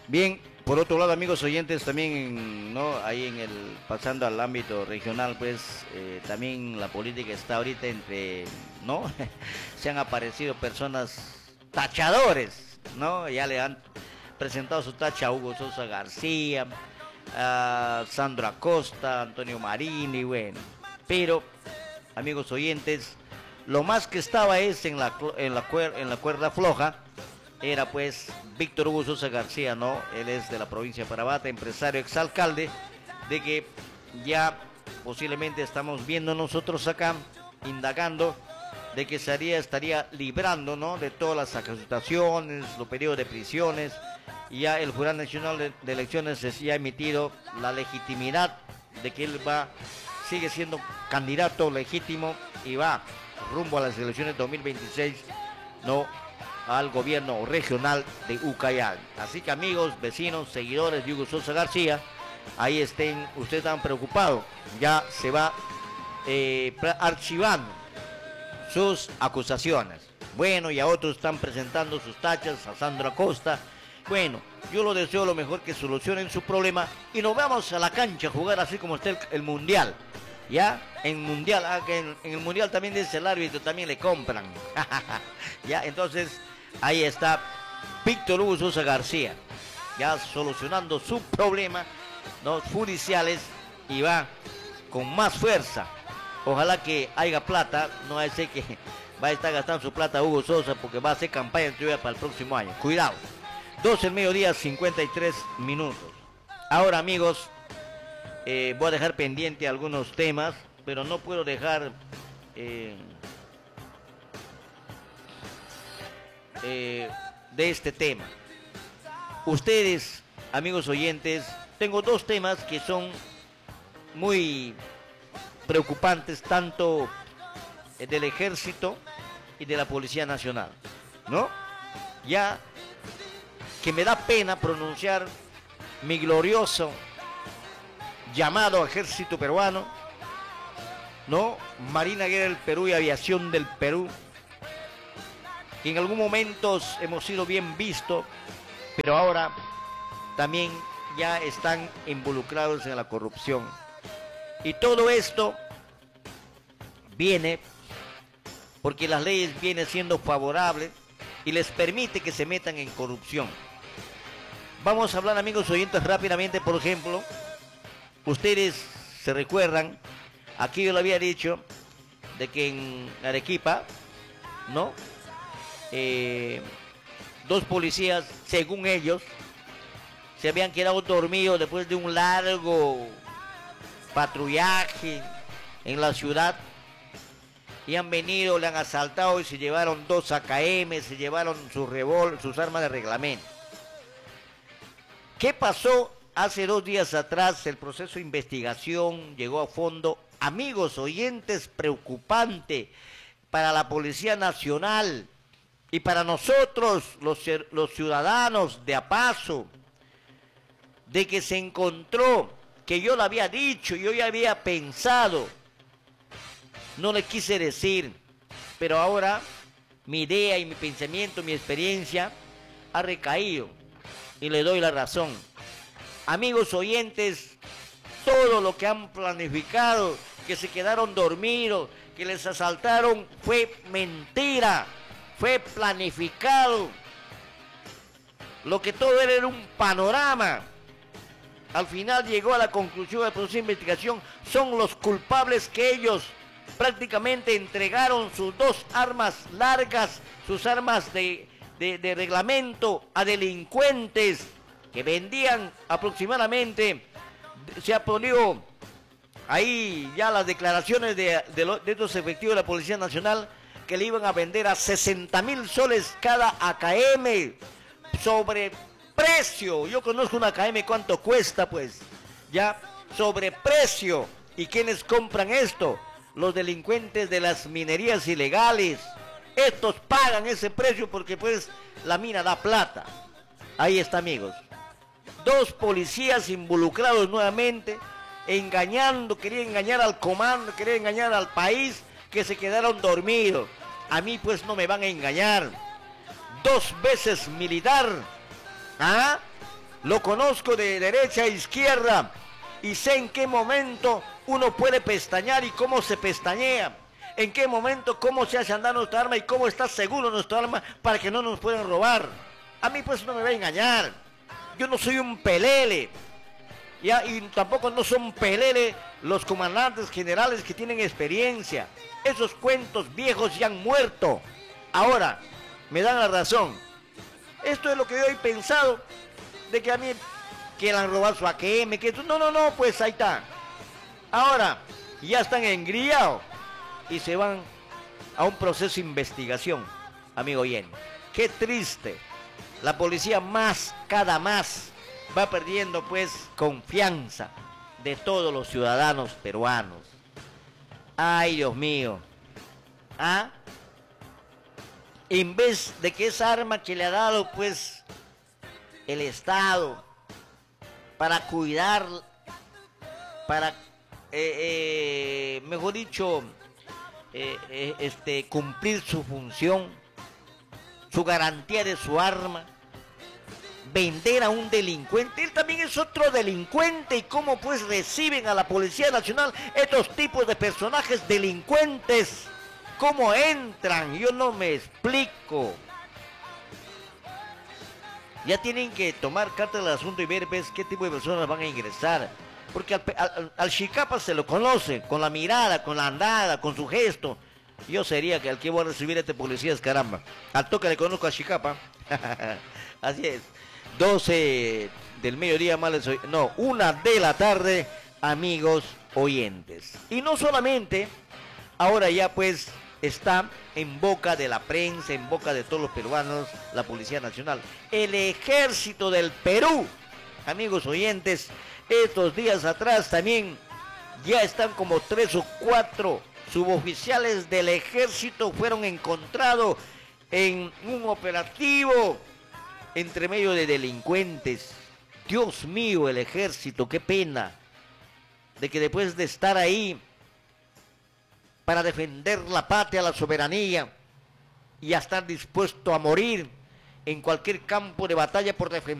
Bien, por otro lado, amigos oyentes, también, ¿no? Ahí pasando al ámbito regional, pues, también la política está ahorita entre, ¿no? Se han aparecido personas tachadores, ¿no? Ya le han presentado su tacha a Hugo Sosa García, a Sandro Acosta, Antonio Marini, bueno. Pero, amigos oyentes, lo más que estaba es en la cuerda floja, era pues Víctor Hugo Sosa García, ¿no? Él es de la provincia de Tarapacá, empresario, exalcalde, de que ya posiblemente estamos viendo nosotros acá, indagando, de que estaría librando, ¿no? De todas las acusaciones, los periodos de prisiones, y ya el Jurado Nacional de Elecciones ya ha emitido la legitimidad de que él sigue siendo candidato legítimo y va rumbo a las elecciones 2026, ¿no? Al gobierno regional de Ucayali. Así que amigos, vecinos, seguidores de Hugo Sosa García, ahí ustedes están preocupados, ya se va archivando sus acusaciones. Bueno, y a otros están presentando sus tachas, a Sandro Acosta. Bueno, yo lo deseo lo mejor, que solucionen su problema y nos vamos a la cancha a jugar así como está el Mundial. ¿Ya? En el Mundial también dice el árbitro, también le compran. ¿Ya? Entonces, ahí está Víctor Hugo Sosa García, ya solucionando su problema, ¿no? Judiciales, y va con más fuerza. Ojalá que haya plata, no es que va a estar gastando su plata Hugo Sosa, porque va a hacer campaña para el próximo año. Cuidado. 12 del mediodía, 53 minutos. Ahora, amigos, voy a dejar pendiente algunos temas, pero no puedo dejar de este tema. Ustedes, amigos oyentes, tengo dos temas que son muy preocupantes, tanto del Ejército y de la Policía Nacional, ¿no? Ya que me da pena pronunciar mi glorioso llamado Ejército Peruano, ¿no? Marina Guerra del Perú y Aviación del Perú, que en algún momento hemos sido bien vistos, pero ahora también ya están involucrados en la corrupción. Y todo esto viene porque las leyes vienen siendo favorables y les permite que se metan en corrupción. Vamos a hablar, amigos oyentes, rápidamente. Por ejemplo, ustedes se recuerdan, aquí yo lo había dicho, de que en Arequipa, ¿no? Dos policías, según ellos, se habían quedado dormidos después de un largo patrullaje en la ciudad, y han venido, le han asaltado y se llevaron 2 AKM, se llevaron sus armas de reglamento. ¿Qué pasó? Hace 2 días atrás el proceso de investigación llegó a fondo. Amigos oyentes, preocupante para la Policía Nacional y para nosotros, los ciudadanos de a paso, de que se encontró, que yo lo había dicho, yo ya había pensado, no le quise decir, pero ahora mi idea y mi pensamiento, mi experiencia ha recaído y le doy la razón. Amigos oyentes, todo lo que han planificado, que se quedaron dormidos, que les asaltaron, fue mentira, fue planificado. Lo que todo era un panorama. Al final llegó a la conclusión del proceso de investigación, son los culpables, que ellos prácticamente entregaron sus 2 armas largas, sus armas de reglamento a delincuentes que vendían aproximadamente, se ha ponido ahí ya las declaraciones de estos efectivos de la Policía Nacional, que le iban a vender a 60.000 soles cada AKM, sobre precio. Yo conozco una AKM, cuánto cuesta, pues, ya, sobre precio. ¿Y quiénes compran esto? Los delincuentes de las minerías ilegales. Estos pagan ese precio porque pues la mina da plata. Ahí está, amigos. 2 policías involucrados nuevamente, engañando, querían engañar al comando, querían engañar al país, que se quedaron dormidos. A mí pues no me van a engañar. 2 veces militar, ¿ah? lo conozco de derecha a izquierda y sé en qué momento uno puede pestañear y cómo se pestañea. En qué momento, cómo se hace andar nuestra arma y cómo está seguro nuestra arma para que no nos puedan robar. A mí pues no me va a engañar. Yo no soy un pelele. Ya, y tampoco no son pelele los comandantes generales que tienen experiencia. Esos cuentos viejos ya han muerto. Ahora, me dan la razón. Esto es lo que yo he pensado, de que a mí quieran robar su AKM, que no, pues ahí está. Ahora, ya están engrillados y se van a un proceso de investigación, amigo Yen. Qué triste. La policía cada más va perdiendo pues confianza de todos los ciudadanos peruanos. Ay, Dios mío. ¿Ah? En vez de que esa arma que le ha dado pues el Estado para cuidar, para, mejor dicho, cumplir su función, su garantía de su arma, vender a un delincuente. Él también es otro delincuente. ¿Y cómo pues reciben a la Policía Nacional estos tipos de personajes delincuentes? ¿Cómo entran? Yo no me explico. Ya tienen que tomar carta del asunto y ver pues, qué tipo de personas van a ingresar. Porque al Chicapa se lo conoce, con la mirada, con la andada, con su gesto. Yo sería que al que voy a recibir a este policía es caramba. Al toque le conozco a Chicapa. Así es. 12 del mediodía, no, 1 de la tarde, amigos oyentes. Y no solamente, ahora ya pues está en boca de la prensa, en boca de todos los peruanos, la Policía Nacional. El Ejército del Perú, amigos oyentes, estos días atrás también ya están como 3 o 4 suboficiales del Ejército fueron encontrados en un operativo entre medio de delincuentes. Dios mío, el Ejército, qué pena de que después de estar ahí para defender la patria, la soberanía y a estar dispuesto a morir en cualquier campo de batalla por defender